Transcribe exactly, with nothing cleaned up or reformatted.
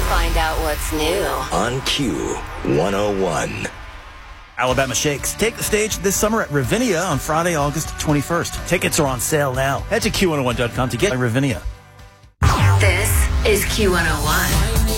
Find out what's new on Q one oh one. Alabama Shakes take the stage this summer at Ravinia on Friday, August twenty-first. Tickets are on sale now. Head to Q one oh one dot com to get Ravinia. This is Q one oh one.